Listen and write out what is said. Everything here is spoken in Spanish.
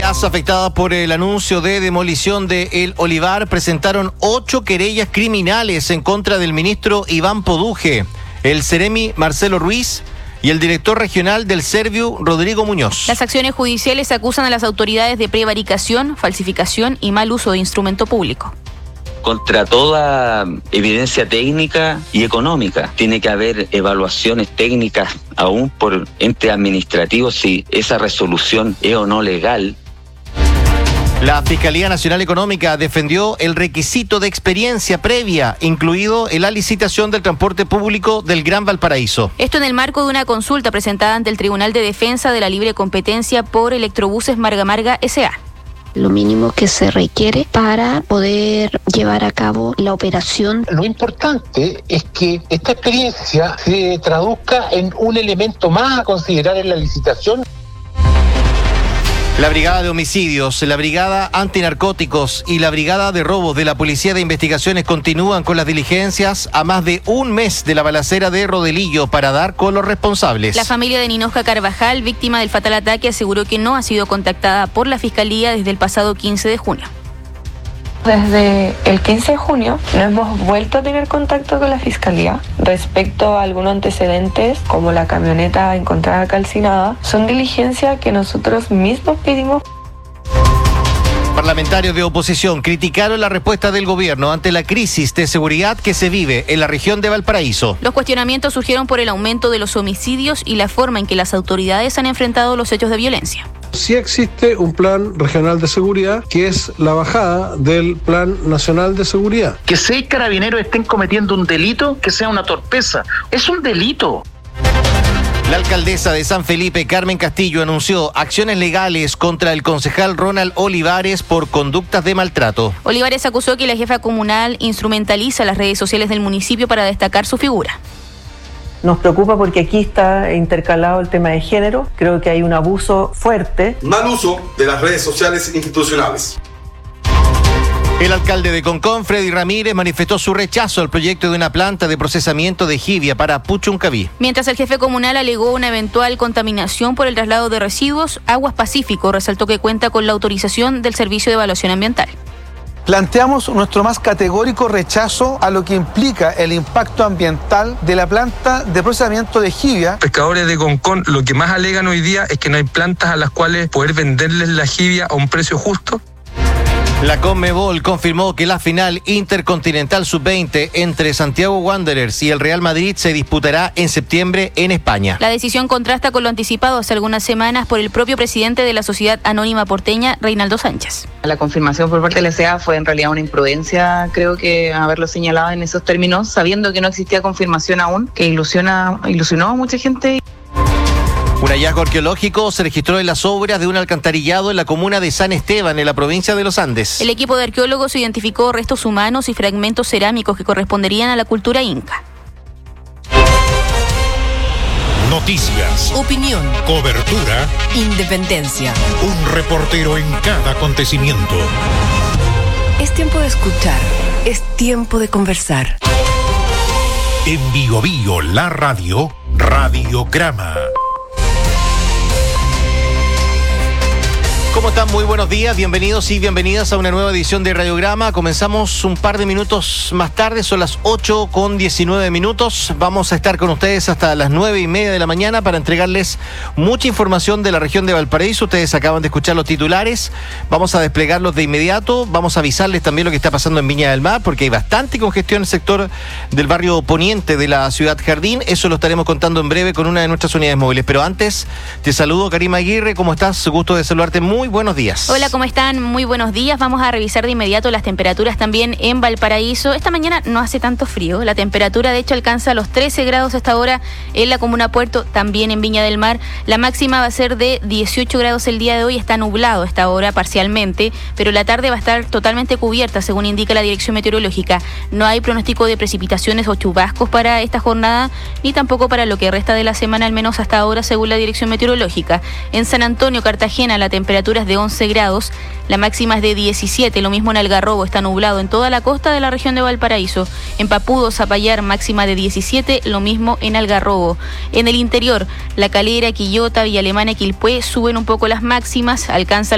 Familias afectadas por el anuncio de demolición de El Olivar presentaron 8 querellas criminales en contra del ministro Iván Poduje, el seremi Marcelo Ruiz y el director regional del Serviu, Rodrigo Muñoz. Las acciones judiciales acusan a las autoridades de prevaricación, falsificación y mal uso de instrumento público. Contra toda evidencia técnica y económica. Tiene que haber evaluaciones técnicas aún por ente administrativo si esa resolución es o no legal. La Fiscalía Nacional Económica defendió el requisito de experiencia previa, incluido en la licitación del transporte público del Gran Valparaíso. Esto en el marco de una consulta presentada ante el Tribunal de Defensa de la Libre Competencia por Electrobuses Marga Marga S.A. Lo mínimo que se requiere para poder llevar a cabo la operación. Lo importante es que esta experiencia se traduzca en un elemento más a considerar en la licitación. La Brigada de Homicidios, la Brigada Antinarcóticos y la Brigada de Robos de la Policía de Investigaciones continúan con las diligencias a más de un mes de la balacera de Rodelillo para dar con los responsables. La familia de Ninosca Carvajal, víctima del fatal ataque, aseguró que no ha sido contactada por la Fiscalía desde el pasado 15 de junio. Desde el 15 de junio no hemos vuelto a tener contacto con la Fiscalía respecto a algunos antecedentes como la camioneta encontrada calcinada. Son diligencias que nosotros mismos pedimos. Parlamentarios de oposición criticaron la respuesta del gobierno ante la crisis de seguridad que se vive en la región de Valparaíso. Los cuestionamientos surgieron por el aumento de los homicidios y la forma en que las autoridades han enfrentado los hechos de violencia. Sí existe un plan regional de seguridad, que es la bajada del plan nacional de seguridad. Que 6 carabineros estén cometiendo un delito, que sea una torpeza. Es un delito. La alcaldesa de San Felipe, Carmen Castillo, anunció acciones legales contra el concejal Ronald Olivares por conductas de maltrato. Olivares acusó que la jefa comunal instrumentaliza las redes sociales del municipio para destacar su figura. Nos preocupa porque aquí está intercalado el tema de género. Creo que hay un abuso fuerte. Mal uso de las redes sociales institucionales. El alcalde de Concón, Freddy Ramírez, manifestó su rechazo al proyecto de una planta de procesamiento de jibia para Puchuncaví. Mientras el jefe comunal alegó una eventual contaminación por el traslado de residuos, Aguas Pacífico resaltó que cuenta con la autorización del Servicio de Evaluación Ambiental. Planteamos nuestro más categórico rechazo a lo que implica el impacto ambiental de la planta de procesamiento de jibia. Pescadores de Concón lo que más alegan hoy día es que no hay plantas a las cuales poder venderles la jibia a un precio justo. La Conmebol confirmó que la final Intercontinental Sub-20 entre Santiago Wanderers y el Real Madrid se disputará en septiembre en España. La decisión contrasta con lo anticipado hace algunas semanas por el propio presidente de la Sociedad Anónima Porteña, Reinaldo Sánchez. La confirmación por parte de la SEA fue en realidad una imprudencia, creo que haberlo señalado en esos términos, sabiendo que no existía confirmación aún, que ilusionó a mucha gente. Un hallazgo arqueológico se registró en las obras de un alcantarillado en la comuna de San Esteban, en la provincia de Los Andes. El equipo de arqueólogos identificó restos humanos y fragmentos cerámicos que corresponderían a la cultura inca. Noticias, opinión, cobertura, independencia. Un reportero en cada acontecimiento. Es tiempo de escuchar, es tiempo de conversar. En Bio Bio, la radio, Radiograma. ¿Cómo están? Muy buenos días, bienvenidos y bienvenidas a una nueva edición de Radiograma. Comenzamos un par de minutos más tarde, son las 8:19. Vamos a estar con ustedes hasta las 9:30 de la mañana para entregarles mucha información de la región de Valparaíso. Ustedes acaban de escuchar los titulares, vamos a desplegarlos de inmediato. Vamos a avisarles también lo que está pasando en Viña del Mar, porque hay bastante congestión en el sector del barrio poniente de la ciudad Jardín. Eso lo estaremos contando en breve con una de nuestras unidades móviles. Pero antes, te saludo, Karima Aguirre, ¿cómo estás? Gusto de saludarte, muy buenos días. Hola, ¿cómo están? Muy buenos días. Vamos a revisar de inmediato las temperaturas también en Valparaíso. Esta mañana no hace tanto frío. La temperatura, de hecho, alcanza los 13 grados hasta ahora en la comuna Puerto, también en Viña del Mar. La máxima va a ser de 18 grados el día de hoy. Está nublado a esta hora parcialmente, pero la tarde va a estar totalmente cubierta, según indica la Dirección Meteorológica. No hay pronóstico de precipitaciones o chubascos para esta jornada, ni tampoco para lo que resta de la semana, al menos hasta ahora, según la Dirección Meteorológica. En San Antonio, Cartagena, la temperatura es de 11 grados, la máxima es de 17, lo mismo en Algarrobo, está nublado en toda la costa de la región de Valparaíso. En Papudo, Zapallar, máxima de 17, lo mismo en Algarrobo. En el interior, La Calera, Quillota, Villa Alemana y Quilpué suben un poco las máximas, alcanza